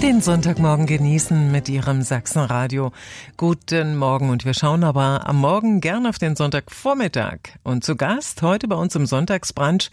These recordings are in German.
Den Sonntagmorgen genießen mit Ihrem Sachsenradio. Guten Morgen, und wir schauen aber am Morgen gern auf den Sonntagvormittag. Und zu Gast heute bei uns im Sonntagsbrunch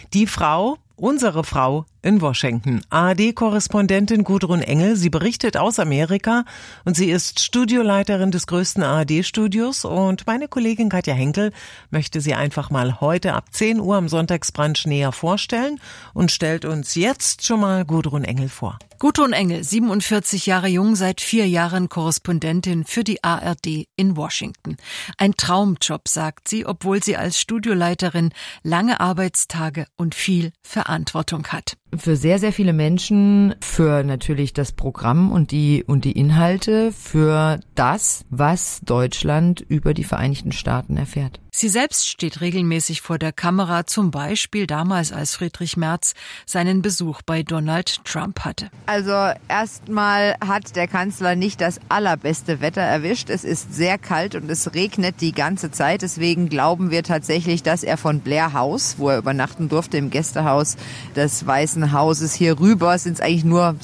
unsere Frau in Washington. ARD-Korrespondentin Gudrun Engel. Sie berichtet aus Amerika und sie ist Studioleiterin des größten ARD-Studios. Und meine Kollegin Katja Henkel möchte sie einfach mal heute ab 10 Uhr am Sonntagsbrunch näher vorstellen und stellt uns jetzt schon mal Gudrun Engel vor. Gudrun Engel, 47 Jahre jung, seit 4 Jahren Korrespondentin für die ARD in Washington. Ein Traumjob, sagt sie, obwohl sie als Studioleiterin lange Arbeitstage und viel Verantwortung hat. Für sehr, sehr viele Menschen, für natürlich das Programm und die Inhalte, für das, was Deutschland über die Vereinigten Staaten erfährt. Sie selbst steht regelmäßig vor der Kamera, zum Beispiel damals, als Friedrich Merz seinen Besuch bei Donald Trump hatte. Also erstmal hat der Kanzler nicht das allerbeste Wetter erwischt. Es ist sehr kalt und es regnet die ganze Zeit. Deswegen glauben wir tatsächlich, dass er von Blair House, wo er übernachten durfte, im Gästehaus des Weißen Hauses hier rüber, sind es eigentlich nur,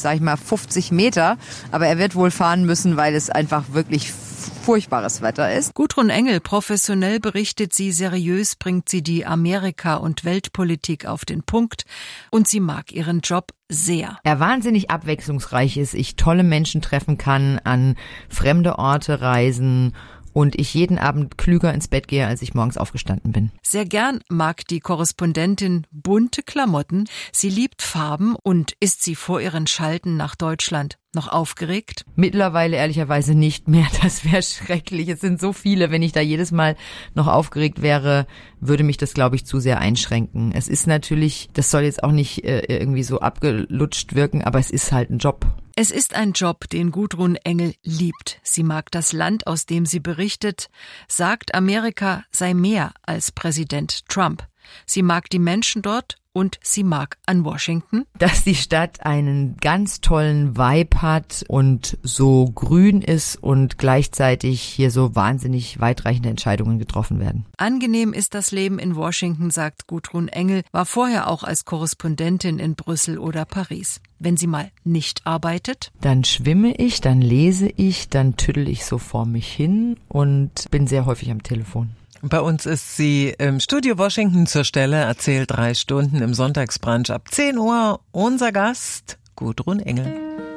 50 Meter. Aber er wird wohl fahren müssen, weil es einfach wirklich furchtbares Wetter ist. Gudrun Engel, professionell berichtet sie, seriös bringt sie die Amerika- und Weltpolitik auf den Punkt und sie mag ihren Job sehr. Er wahnsinnig abwechslungsreich ist, ich tolle Menschen treffen kann, an fremde Orte reisen und ich jeden Abend klüger ins Bett gehe, als ich morgens aufgestanden bin. Sehr gern mag die Korrespondentin bunte Klamotten, sie liebt Farben und ist sie vor ihren Schalten nach Deutschland noch aufgeregt? Mittlerweile ehrlicherweise nicht mehr, das wäre schrecklich. Es sind so viele, wenn ich da jedes Mal noch aufgeregt wäre, würde mich das, glaube ich, zu sehr einschränken. Es ist natürlich, das soll jetzt auch nicht irgendwie so abgelutscht wirken, aber es ist halt ein Job. Es ist ein Job, den Gudrun Engel liebt. Sie mag das Land, aus dem sie berichtet, sagt, Amerika sei mehr als Präsident Trump. Sie mag die Menschen dort und sie mag an Washington. Dass die Stadt einen ganz tollen Vibe hat und so grün ist und gleichzeitig hier so wahnsinnig weitreichende Entscheidungen getroffen werden. Angenehm ist das Leben in Washington, sagt Gudrun Engel, war vorher auch als Korrespondentin in Brüssel oder Paris. Wenn sie mal nicht arbeitet? Dann schwimme ich, dann lese ich, dann tüdel ich so vor mich hin und bin sehr häufig am Telefon. Bei uns ist sie im Studio Washington zur Stelle, erzählt 3 Stunden im Sonntagsbrunch ab 10 Uhr. Unser Gast, Gudrun Engel.